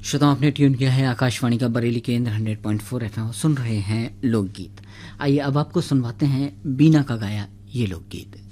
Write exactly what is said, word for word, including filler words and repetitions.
श्रोताओं, आपने ट्यून किया है आकाशवाणी का बरेली केंद्र hundred point four F M. सुन रहे हैं लोकगीत। आइए अब आपको सुनवाते हैं बीना का गाया ये लोकगीत।